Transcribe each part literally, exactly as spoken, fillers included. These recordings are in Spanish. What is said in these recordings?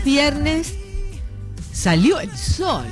Viernes salió el sol.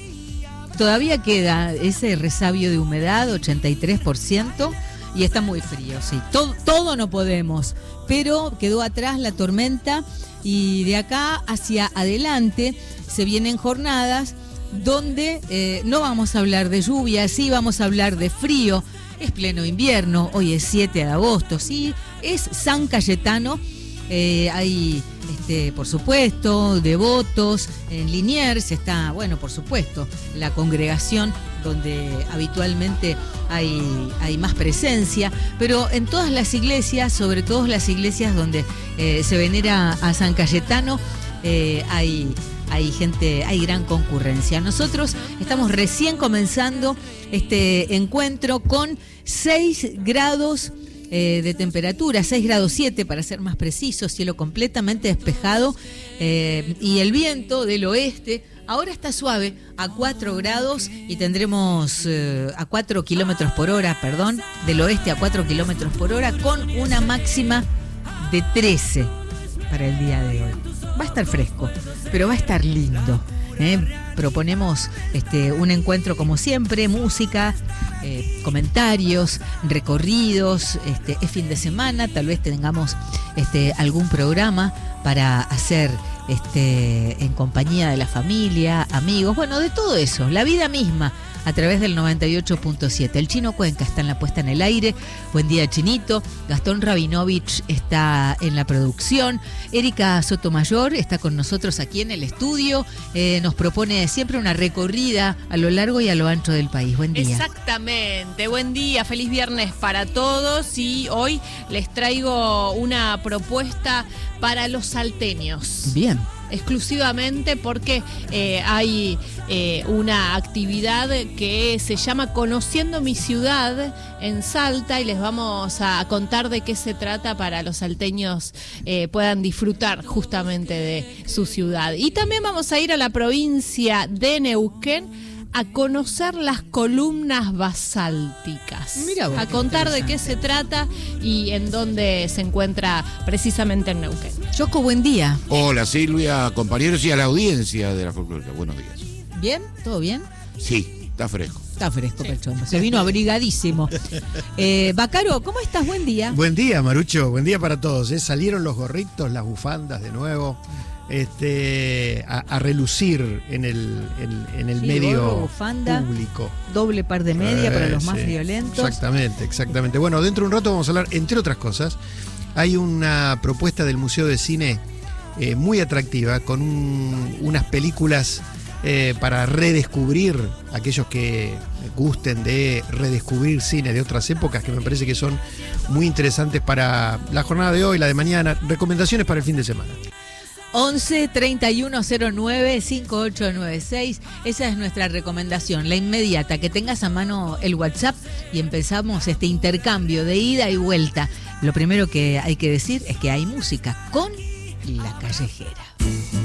Todavía queda ese resabio de humedad, ochenta y tres por ciento, y está muy frío, sí. Todo, todo no podemos, pero quedó atrás la tormenta y de acá hacia adelante se vienen jornadas donde eh, no vamos a hablar de lluvia, sí vamos a hablar de frío. Es pleno invierno, hoy es siete de agosto, sí, es San Cayetano. Eh, hay, este, por supuesto, devotos. En Liniers está, bueno, por supuesto, la congregación donde habitualmente hay, hay más presencia, pero en todas las iglesias, sobre todo las iglesias donde eh, se venera a San Cayetano, eh, hay, hay gente, hay gran concurrencia. Nosotros estamos recién comenzando este encuentro con seis grados Eh, de temperatura, seis grados siete para ser más preciso, cielo completamente despejado eh, y el viento del oeste ahora está suave a cuatro grados y tendremos eh, a cuatro kilómetros por hora, perdón, del oeste a cuatro kilómetros por hora con una máxima de trece para el día de hoy. Va a estar fresco, pero va a estar lindo. ¿eh? Proponemos este, un encuentro como siempre, música, eh, comentarios, recorridos, este, es fin de semana, tal vez tengamos este, algún programa para hacer este, en compañía de la familia, amigos, bueno, de todo eso, la vida misma, a través del noventa y ocho punto siete. El Chino Cuenca está en la puesta en el aire. Buen día, Chinito. Gastón Rabinovich está en la producción. Erika Sotomayor está con nosotros aquí en el estudio. Eh, nos propone siempre una recorrida a lo largo y a lo ancho del país. Buen día. Exactamente. Buen día. Feliz viernes para todos. Y hoy les traigo una propuesta para los salteños. Bien. Exclusivamente porque eh, hay eh, una actividad que se llama Conociendo mi ciudad en Salta y les vamos a contar de qué se trata para los salteños eh, puedan disfrutar justamente de su ciudad. Y también vamos a ir a la provincia de Neuquén a conocer las columnas basálticas. Mira vos, a contar de qué se trata y en dónde se encuentra precisamente en Neuquén. Choco, buen día. Hola Silvia, compañeros y a la audiencia de la folclórica. Buenos días. ¿Bien? ¿Todo bien? Sí, está fresco. Está fresco, Perchombo. Se vino abrigadísimo. Eh, Bacaro, ¿cómo estás? Buen día. Buen día, Marucho. Buen día para todos. ¿eh? Salieron los gorritos, las bufandas de nuevo. Este, a, a relucir en el, en, en el sí, medio gorro, bufanda, público. Doble par de media eh, para los más sí, violentos. Exactamente, exactamente. Bueno, dentro de un rato vamos a hablar, entre otras cosas, hay una propuesta del Museo de Cine eh, muy atractiva, con un, unas películas eh, para redescubrir, aquellos que gusten de redescubrir cine de otras épocas, que me parece que son muy interesantes para la jornada de hoy, la de mañana, recomendaciones para el fin de semana. once treinta y uno cero nueve cincuenta y ocho noventa y seis, esa es nuestra recomendación, la inmediata, que tengas a mano el WhatsApp y empezamos este intercambio de ida y vuelta. Lo primero que hay que decir es que hay música con La Callejera.